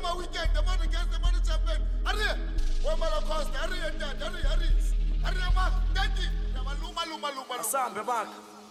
Mama weekend, the man against the money champion. Hurry! Womala Costa, hurry and hurry, hurry. Hurry, man, daddy. Luma. Asambe back.